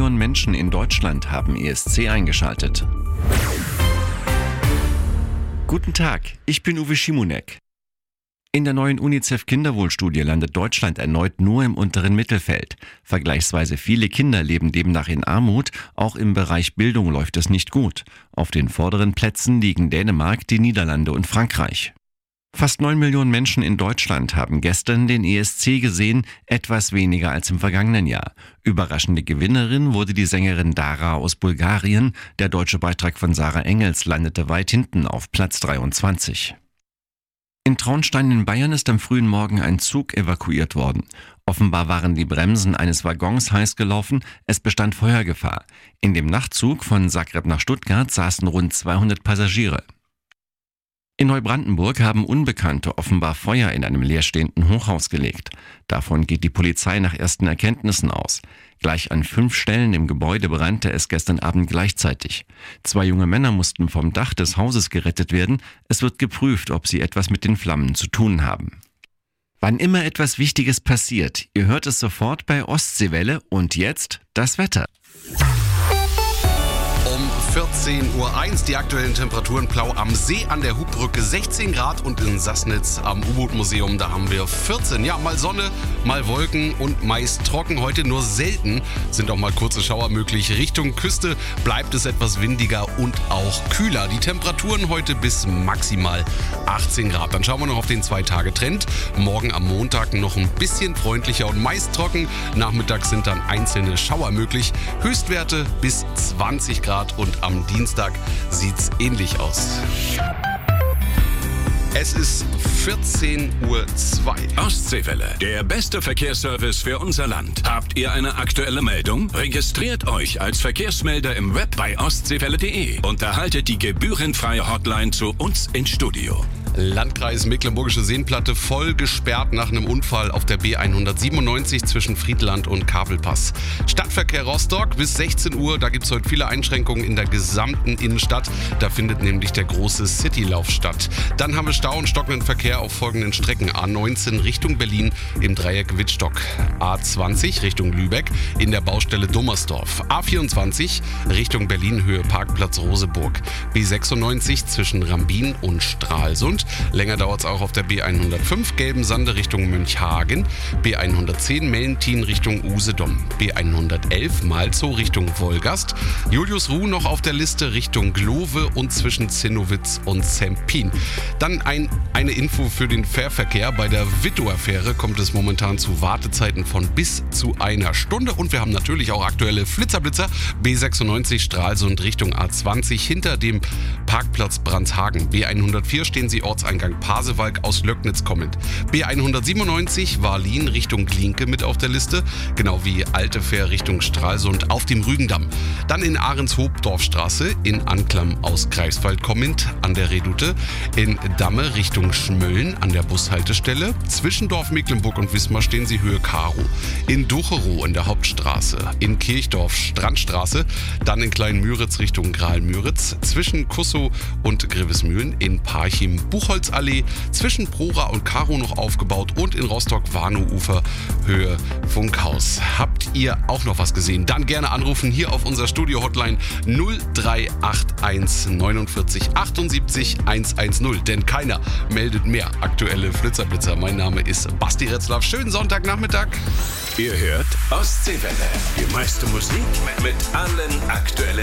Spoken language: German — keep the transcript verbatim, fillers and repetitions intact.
Millionen Menschen in Deutschland haben E S C eingeschaltet. Guten Tag, ich bin Uwe Schimonek. In der neuen UNICEF-Kinderwohlstudie landet Deutschland erneut nur im unteren Mittelfeld. Vergleichsweise viele Kinder leben demnach in Armut, auch im Bereich Bildung läuft es nicht gut. Auf den vorderen Plätzen liegen Dänemark, die Niederlande und Frankreich. Fast neun Millionen Menschen in Deutschland haben gestern den E S C gesehen, etwas weniger als im vergangenen Jahr. Überraschende Gewinnerin wurde die Sängerin Dara aus Bulgarien. Der deutsche Beitrag von Sarah Engels landete weit hinten auf Platz dreiundzwanzig. In Traunstein in Bayern ist am frühen Morgen ein Zug evakuiert worden. Offenbar waren die Bremsen eines Waggons heiß gelaufen, es bestand Feuergefahr. In dem Nachtzug von Zagreb nach Stuttgart saßen rund zweihundert Passagiere. In Neubrandenburg haben Unbekannte offenbar Feuer in einem leerstehenden Hochhaus gelegt. Davon geht die Polizei nach ersten Erkenntnissen aus. Gleich an fünf Stellen im Gebäude brannte es gestern Abend gleichzeitig. Zwei junge Männer mussten vom Dach des Hauses gerettet werden. Es wird geprüft, ob sie etwas mit den Flammen zu tun haben. Wann immer etwas Wichtiges passiert, ihr hört es sofort bei Ostseewelle und jetzt das Wetter. vierzehn Uhr eins, die aktuellen Temperaturen: Plau am See an der Hubbrücke sechzehn Grad und in Sassnitz am U-Boot-Museum, da haben wir vierzehn. Ja, mal Sonne, mal Wolken und meist trocken. Heute nur selten sind auch mal kurze Schauer möglich. Richtung Küste bleibt es etwas windiger und auch kühler. Die Temperaturen heute bis maximal achtzehn Grad. Dann schauen wir noch auf den Zwei-Tage-Trend. Morgen am Montag noch ein bisschen freundlicher und meist trocken. Nachmittags sind dann einzelne Schauer möglich. Höchstwerte bis zwanzig Grad und am Dienstag sieht's ähnlich aus. Es ist vierzehn Uhr zwei. Ostseewelle, der beste Verkehrsservice für unser Land. Habt ihr eine aktuelle Meldung? Registriert euch als Verkehrsmelder im Web bei ostseewelle punkt de und erhaltet die gebührenfreie Hotline zu uns ins Studio. Landkreis Mecklenburgische Seenplatte voll gesperrt nach einem Unfall auf der B hundertsiebenundneunzig zwischen Friedland und Kavelpass. Stadtverkehr Rostock bis sechzehn Uhr, da gibt es heute viele Einschränkungen in der gesamten Innenstadt. Da findet nämlich der große Citylauf statt. Dann haben wir Stau und stockenden Verkehr auf folgenden Strecken. A neunzehn Richtung Berlin im Dreieck Wittstock. A zwanzig Richtung Lübeck in der Baustelle Dummersdorf. A vierundzwanzig Richtung Berlin Höhe Parkplatz Roseburg. B sechsundneunzig zwischen Rambin und Stralsund. Länger dauert es auch auf der B hundertfünf Gelbensande Richtung Münchhagen. B hundertzehn Mellentin Richtung Usedom. B hundertelf Malzow Richtung Wolgast. Juliusruh noch auf der Liste Richtung Glove und zwischen Zinnowitz und Zempin. Dann ein, eine Info für den Fährverkehr. Bei der Wittower-Fähre kommt es momentan zu Wartezeiten von bis zu einer Stunde. Und wir haben natürlich auch aktuelle Flitzerblitzer. B sechsundneunzig Stralsund Richtung A zwanzig hinter dem Parkplatz Brandshagen. B hundertvier stehen Sie Ortseingang Pasewalk aus Löcknitz kommend. B hundertsiebenundneunzig Warlin Richtung Glinke mit auf der Liste. Genau wie Alte Fähr Richtung Stralsund auf dem Rügendamm. Dann in Ahrens-Hobdorfstraße in Anklam aus Greifswald kommend an der Redoute. In Damme Richtung Schmölln an der Bushaltestelle. Zwischen Dorf Mecklenburg und Wismar stehen Sie Höhe Karo. In Ducherow in der Hauptstraße. In Kirchdorf Strandstraße. Dann in Kleinmüritz Richtung Graal-Müritz. Zwischen Kussow und Grevesmühlen. In Parchim Buchholzallee. Zwischen Prora und Karo noch aufgebaut. Und in Rostock-Warnow-Ufer Höhe Funkhaus. Habt ihr auch noch was gesehen? Dann gerne anrufen hier auf unser Studio-Hotline null drei acht eins neunundvierzig achtundsiebzig hundertzehn. Denn keiner meldet mehr aktuelle Flitzerblitzer. Mein Name ist Basti Retzlaff. Schönen Sonntagnachmittag. Ihr hört Ostseewelle. Die meiste Musik mit allen aktuellen